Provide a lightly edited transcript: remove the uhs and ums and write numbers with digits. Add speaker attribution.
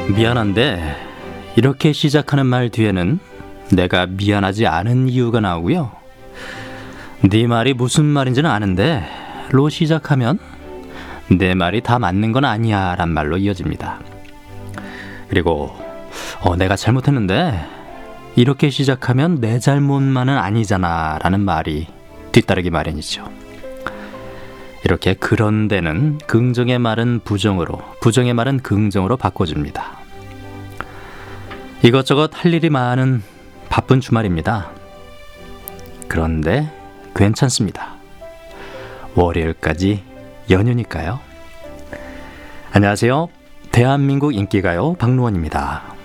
Speaker 1: 미안한데 이렇게 시작하는 말 뒤에는 내가 미안하지 않은 이유가 나오고요. 네 말이 무슨 말인지는 아는데 로 시작하면 내 말이 다 맞는 건 아니야 란 말로 이어집니다. 그리고 내가 잘못했는데 이렇게 시작하면 내 잘못만은 아니잖아 라는 말이 뒤따르기 마련이죠. 이렇게 그런데는 긍정의 말은 부정으로, 부정의 말은 긍정으로 바꿔줍니다. 이것저것 할 일이 많은 바쁜 주말입니다. 그런데 괜찮습니다. 월요일까지 연휴니까요. 안녕하세요. 대한민국 인기가요 박루원입니다.